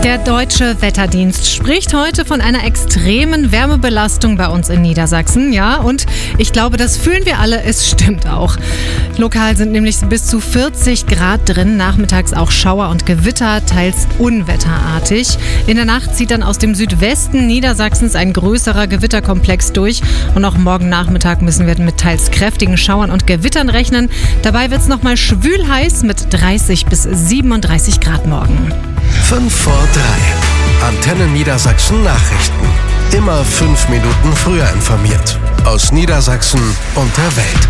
Der Deutsche Wetterdienst spricht heute von einer extremen Wärmebelastung bei uns in Niedersachsen. Ja, und ich glaube, das fühlen wir alle. Es stimmt auch. Lokal sind nämlich bis zu 40 Grad drin. Nachmittags auch Schauer und Gewitter, teils unwetterartig. In der Nacht zieht dann aus dem Südwesten Niedersachsens ein größerer Gewitterkomplex durch. Und auch morgen Nachmittag müssen wir mit teils kräftigen Schauern und Gewittern rechnen. Dabei wird es nochmal schwül heiß mit 30 bis 37 Grad morgen. 5 vor 3. Antenne Niedersachsen Nachrichten. Immer 5 Minuten früher informiert. Aus Niedersachsen und der Welt.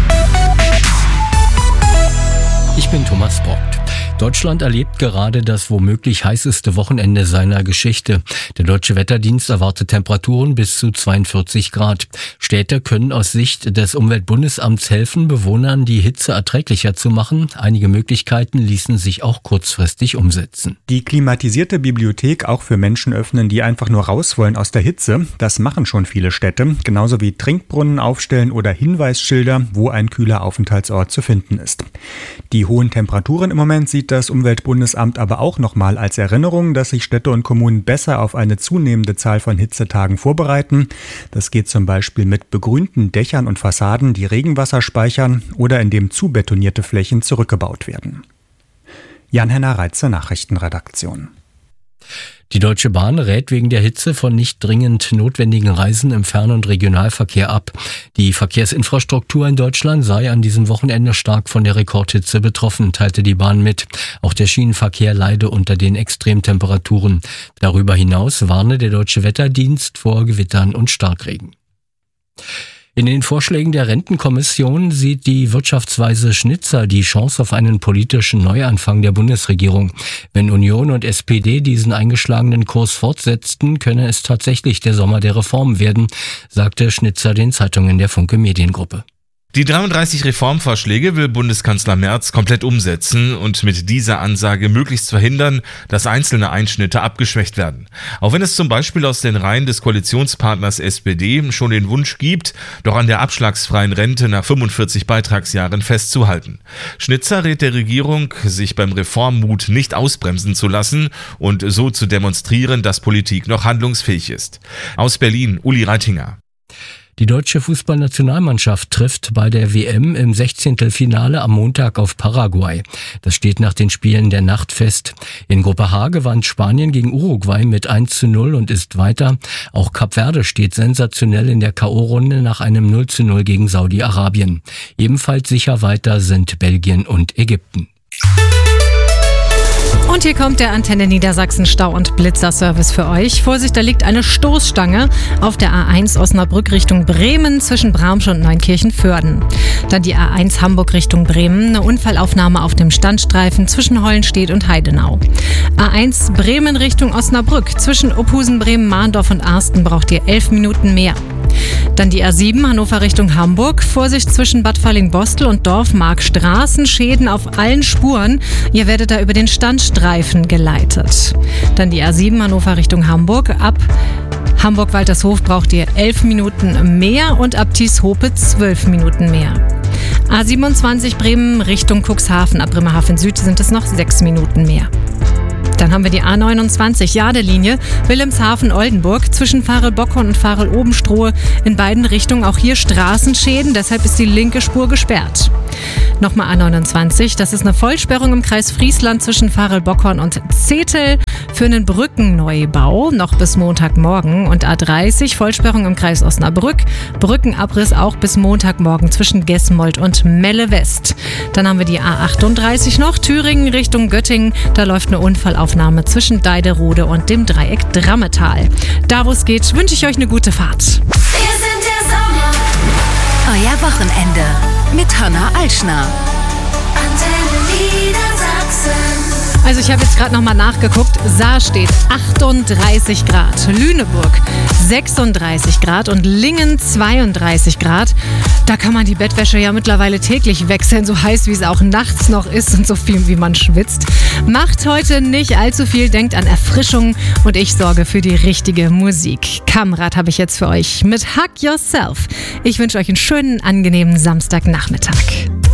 Ich bin Thomas Brockt. Deutschland erlebt gerade das womöglich heißeste Wochenende seiner Geschichte. Der Deutsche Wetterdienst erwartet Temperaturen bis zu 42 Grad. Städte können aus Sicht des Umweltbundesamts helfen, Bewohnern die Hitze erträglicher zu machen. Einige Möglichkeiten ließen sich auch kurzfristig umsetzen. Die klimatisierte Bibliothek auch für Menschen öffnen, die einfach nur raus wollen aus der Hitze. Das machen schon viele Städte. Genauso wie Trinkbrunnen aufstellen oder Hinweisschilder, wo ein kühler Aufenthaltsort zu finden ist. Die hohen Temperaturen im Moment sieht das Umweltbundesamt aber auch nochmal als Erinnerung, dass sich Städte und Kommunen besser auf eine zunehmende Zahl von Hitzetagen vorbereiten. Das geht zum Beispiel mit begrünten Dächern und Fassaden, die Regenwasser speichern oder indem zubetonierte Flächen zurückgebaut werden. Jan-Henner Reitze, Nachrichtenredaktion. Die Deutsche Bahn rät wegen der Hitze von nicht dringend notwendigen Reisen im Fern- und Regionalverkehr ab. Die Verkehrsinfrastruktur in Deutschland sei an diesem Wochenende stark von der Rekordhitze betroffen, teilte die Bahn mit. Auch der Schienenverkehr leide unter den Extremtemperaturen. Darüber hinaus warne der Deutsche Wetterdienst vor Gewittern und Starkregen. In den Vorschlägen der Rentenkommission sieht die Wirtschaftsweise Schnitzer die Chance auf einen politischen Neuanfang der Bundesregierung. Wenn Union und SPD diesen eingeschlagenen Kurs fortsetzten, könne es tatsächlich der Sommer der Reformen werden, sagte Schnitzer den Zeitungen der Funke Mediengruppe. Die 33 Reformvorschläge will Bundeskanzler Merz komplett umsetzen und mit dieser Ansage möglichst verhindern, dass einzelne Einschnitte abgeschwächt werden. Auch wenn es zum Beispiel aus den Reihen des Koalitionspartners SPD schon den Wunsch gibt, doch an der abschlagsfreien Rente nach 45 Beitragsjahren festzuhalten. Schnitzer rät der Regierung, sich beim Reformmut nicht ausbremsen zu lassen und so zu demonstrieren, dass Politik noch handlungsfähig ist. Aus Berlin, Uli Reitinger. Die deutsche Fußballnationalmannschaft trifft bei der WM im 16. Finale am Montag auf Paraguay. Das steht nach den Spielen der Nacht fest. In Gruppe H gewann Spanien gegen Uruguay mit 1:0 und ist weiter. Auch Kap Verde steht sensationell in der K.O.-Runde nach einem 0:0 gegen Saudi-Arabien. Ebenfalls sicher weiter sind Belgien und Ägypten. Und hier kommt der Antenne Niedersachsen Stau- und Blitzerservice für euch. Vorsicht, da liegt eine Stoßstange auf der A1 Osnabrück Richtung Bremen zwischen Bramsch und Neunkirchen-Vörden. Dann die A1 Hamburg Richtung Bremen, eine Unfallaufnahme auf dem Standstreifen zwischen Hollenstedt und Heidenau. A1 Bremen Richtung Osnabrück zwischen Ophusen, Bremen, Mahndorf und Arsten braucht ihr 11 Minuten mehr. Dann die A7 Hannover Richtung Hamburg. Vorsicht zwischen Bad Falling-Bostel und Dorfmark. Straßenschäden auf allen Spuren. Ihr werdet da über den Standstreifen geleitet. Dann die A7 Hannover Richtung Hamburg. Ab Hamburg-Waltershof braucht ihr 11 Minuten mehr und ab Thieshope 12 Minuten mehr. A27 Bremen Richtung Cuxhaven. Ab Bremerhaven Süd sind es noch 6 Minuten mehr. Dann haben wir die A29 Jadelinie Wilhelmshaven-Oldenburg zwischen Farel-Bockhorn und Farel-Obenstrohe in beiden Richtungen. Auch hier Straßenschäden, deshalb ist die linke Spur gesperrt. Nochmal A29, das ist eine Vollsperrung im Kreis Friesland zwischen Farel-Bockhorn und Zetel für einen Brückenneubau, noch bis Montagmorgen. Und A30, Vollsperrung im Kreis Osnabrück, Brückenabriss auch bis Montagmorgen zwischen Gesmold und Melle West. Dann haben wir die A38 noch, Thüringen Richtung Göttingen, da läuft eine Unfallaufnahme zwischen Deiderode und dem Dreieck Drammetal. Da wo es geht, wünsche ich euch eine gute Fahrt. Wir sind der Sommer. Euer Wochenende mit Hanna Alschner. Antenne Niedersachsen. Also ich habe jetzt gerade nochmal nachgeguckt. Saar steht 38 Grad, Lüneburg 36 Grad und Lingen 32 Grad. Da kann man die Bettwäsche ja mittlerweile täglich wechseln, so heiß wie es auch nachts noch ist und so viel wie man schwitzt. Macht heute nicht allzu viel, denkt an Erfrischung und ich sorge für die richtige Musik. Kamrat habe ich jetzt für euch mit Hug Yourself. Ich wünsche euch einen schönen, angenehmen Samstagnachmittag.